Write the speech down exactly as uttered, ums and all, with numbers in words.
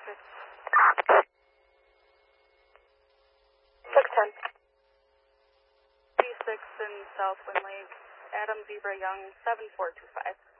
traffic. six ten. P six in South Wind Lake, Adam Zebra Young, seven four two five.